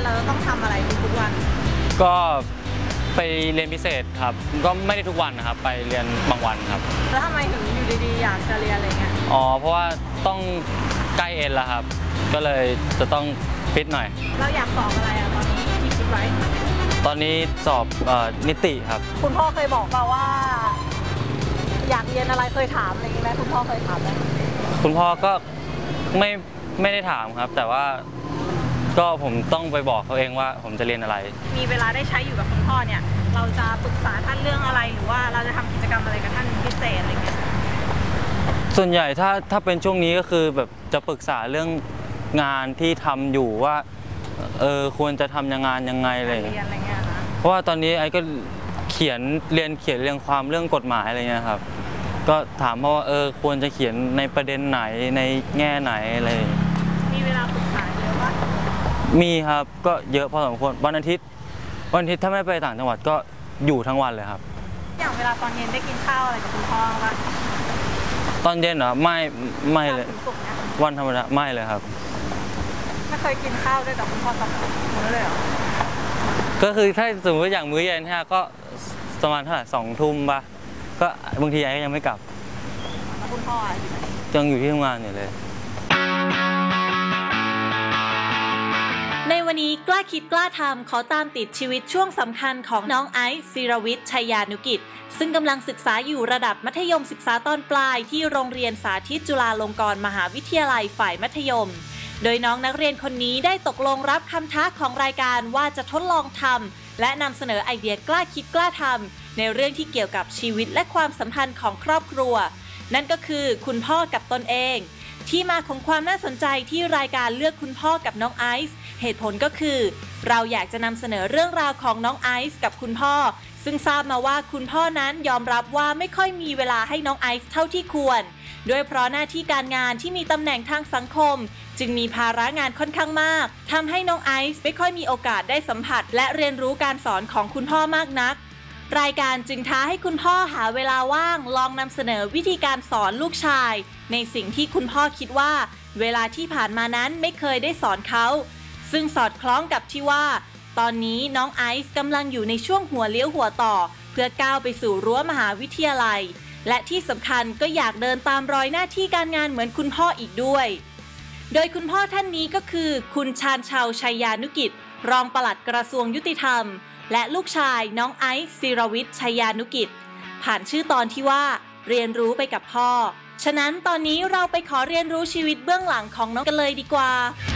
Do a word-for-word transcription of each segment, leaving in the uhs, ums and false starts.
เราต้องทำอะไรทุกวันก็ไปเรียนพิเศษครับก็ไม่ได้ทุกวันนะครับไปเรียนบางวันครับแล้วทำไมถึงอยู่ดีๆอยากจะเรียนอะไรเงี้ยอ๋อเพราะว่าต้องใกล้เอ็นแล้วครับก็เลยจะต้องฟิตหน่อยเราอยากสอบอะไรอะตอนนี้ที่คิดไว้ตอนนี้สอบนิติครับคุณพ่อเคยบอกเปล่าว่าอยากเรียนอะไรเคยถามอะไรไหมคุณพ่อเคยถามไหมคุณพ่อก็ไม่ไม่ได้ถามครับแต่ว่าก็ผมต้องไปบอกเขาเองว่าผมจะเรียนอะไรมีเวลาได้ใช้อยู่กับคุณพ่อเนี่ยเราจะปรึกษาท่านเรื่องอะไรหรือว่าเราจะทำกิจกรรมอะไรกับท่านพิเศษอะไรเงี้ยส่วนใหญ่ถ้าถ้าเป็นช่วงนี้ก็คือแบบจะปรึกษาเรื่องงานที่ทำอยู่ว่าเออควรจะทำยังงานยังไงอะไรเงี้ยเพราะว่าตอนนี้ไอ้ก็เขียนเรียนเขียนเรียงความเรื่องกฎหมายอะไรเงี้ยครับก็ถามว่าเออควรจะเขียนในประเด็นไหนในแง่ไหนอะไรมีเวลาปรึกษาเยอะปะมีครับก็เยอะพอสมควรวันอาทิตย์วันอาทิตย์ถ้าไม่ไปต่างจังหวัดก็อยู่ทั้งวันเลยครับอย่างเวลาตอนเย็นได้กินข้าวอะไรกับคุณพ่อปะตอนเย็นเหรอไม่ไม่เลยวันธรรมดาไม่เลยครับไม่เคยกินข้าวด้วยกับคุณพ่อสักมื้อเลยเหรอก็คือถ้าสมมติอย่างมื้อเย็นฮะก็ประมาณเท่าไหร่สองทุ่มป่ะก็บางทีไอ้ก็ยังไม่กลับแล้วคุณพ่อยังอยู่ที่ทำงานอยู่เลยในวันนี้กล้าคิดกล้าทำขอตามติดชีวิตช่วงสำคัญของน้องไอซ์ศิรวิทย์ชัยยานุกิจซึ่งกำลังศึกษาอยู่ระดับมัธยมศึกษาตอนปลายที่โรงเรียนสาธิตจุฬาลงกรณ์มหาวิทยาลัยฝ่ายมัธยมโดยน้องนักเรียนคนนี้ได้ตกลงรับคำท้าของรายการว่าจะทดลองทำและนำเสนอไอเดียกล้าคิดกล้าทำในเรื่องที่เกี่ยวกับชีวิตและความสัมพันธ์ของครอบครัวนั่นก็คือคุณพ่อกับตนเองที่มาของความน่าสนใจที่รายการเลือกคุณพ่อกับน้องไอซ์เหตุผลก็คือเราอยากจะนำเสนอเรื่องราวของน้องไอซ์กับคุณพ่อซึ่งทราบมาว่าคุณพ่อนั้นยอมรับว่าไม่ค่อยมีเวลาให้น้องไอซ์เท่าที่ควรด้วยเพราะหน้าที่การงานที่มีตำแหน่งทางสังคมจึงมีภาระงานค่อนข้างมากทำให้น้องไอซ์ไม่ค่อยมีโอกาสได้สัมผัสและเรียนรู้การสอนของคุณพ่อมากนักรายการจึงท้าให้คุณพ่อหาเวลาว่างลองนำเสนอวิธีการสอนลูกชายในสิ่งที่คุณพ่อคิดว่าเวลาที่ผ่านมานั้นไม่เคยได้สอนเขาซึ่งสอดคล้องกับที่ว่าตอนนี้น้องไอซ์กำลังอยู่ในช่วงหัวเลี้ยวหัวต่อเพื่อก้าวไปสู่รั้วมหาวิทยาลัยและที่สำคัญก็อยากเดินตามรอยหน้าที่การงานเหมือนคุณพ่ออีกด้วยโดยคุณพ่อท่านนี้ก็คือคุณชาญชาวชัยยานุกิจรองปลัดกระทรวงยุติธรรมและลูกชายน้องไอซ์ศิรวิทย์ชัยยานุกิจผ่านชื่อตอนที่ว่าเรียนรู้ไปกับพ่อฉะนั้นตอนนี้เราไปขอเรียนรู้ชีวิตเบื้องหลังของน้องกันเลยดีกว่า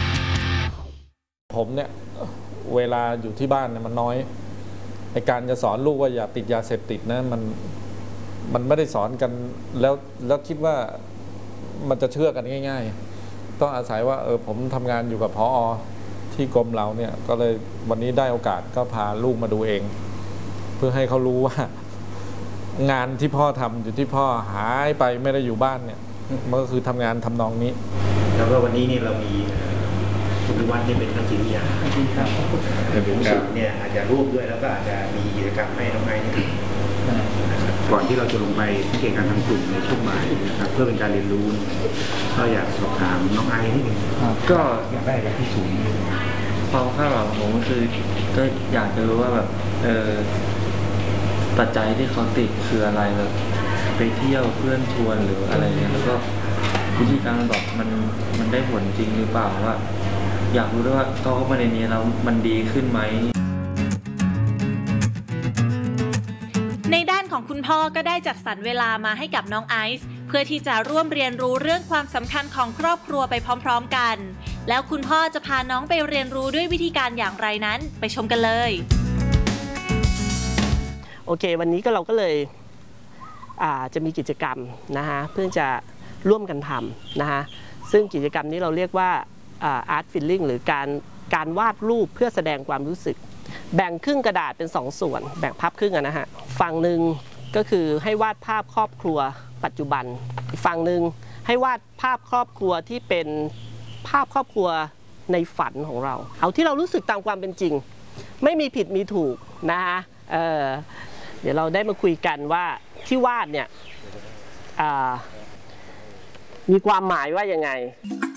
ผมเนี่ยเวลาอยู่ที่บ้านเนี่ยมันน้อยในการจะสอนลูกว่าอย่าติดยาเสพติดนะมันมันไม่ได้สอนกันแล้วแล้วคิดว่ามันจะเชื่อกันง่ายๆต้องอาศัยว่าเออผมทำงานอยู่กับผอ.ที่กรมเราเนี่ยก็เลยวันนี้ได้โอกาสก็พาลูกมาดูเองเพื่อให้เขารู้ว่างานที่พ่อทำอยู่ที่พ่อหายไปไม่ได้อยู่บ้านเนี่ยมันก็คือทำงานทำนองนี้แล้วก็วันนี้เนี่ยเรามีคุณวิวัฒน์ที่เป็นนักจิตวิทยาแต่ผมสุดเนี่ยอาจจะร่วมด้วยแล้วก็อาจจะมีกิจกรรมให้น้องไอซ์นี่ก่อนที่เราจะลงไปที่เกี่ยวกับทำกลุ่มในช่วงบ่ายนะครับเพื่อเป็นการเรียนรู้ก็อยากสอบถามน้องไอซ์นิดนึงก็อยากได้กับที่สูงความคาดหวังของผมก็คือก็อยากจะรู้ว่าแบบเออปัจจัยที่เขาติดคืออะไรแบบไปเที่ยวเพื่อนชวนหรืออะไรเงี้ยแล้วก็วิธีการบอกมันมันได้ผลจริงหรือเปล่าว่าอยากรู้ด้วยว่าเขาเข้ามาในนี้แล้วมันดีขึ้นไหมในด้านของคุณพ่อก็ได้จัดสรรเวลามาให้กับน้องไอซ์เพื่อที่จะร่วมเรียนรู้เรื่องความสำคัญของครอบครัวไปพร้อมๆกันแล้วคุณพ่อจะพาน้องไปเรียนรู้ด้วยวิธีการอย่างไรนั้นไปชมกันเลยโอเควันนี้ก็เราก็เลยจะมีกิจกรรมนะฮะเพื่อจะร่วมกันทำนะฮะซึ่งกิจกรรมนี้เราเรียกว่าอาร์ตฟิลลิ่งหรือการการวาดรูปเพื่อแสดงความรู้สึกแบ่งครึ่งกระดาษเป็นสองส่วนแบ่งพับครึ่งนะฮะฝั่งหนึ่งก็คือให้วาดภาพครอบครัวปัจจุบันอีกฝั่งหนึ่งให้วาดภาพครอบครัวที่เป็นภาพครอบครัวในฝันของเราเอาที่เรารู้สึกตามความเป็นจริงไม่มีผิดมีถูกนะฮะ เ, เดี๋ยวเราได้มาคุยกันว่าที่วาดเนี่ยมีความหมายว่ายังไง